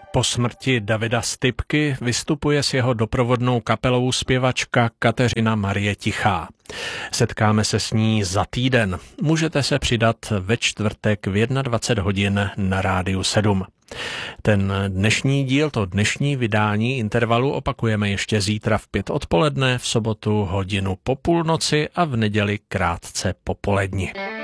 Po smrti Davida Stypky vystupuje s jeho doprovodnou kapelou zpěvačka Kateřina Marie Tichá. Setkáme se s ní za týden. Můžete se přidat ve čtvrtek v 21 hodin na Rádiu 7. Ten dnešní díl, to dnešní vydání Intervalu opakujeme ještě zítra v 5 odpoledne, v sobotu hodinu po půlnoci a v neděli krátce po poledni.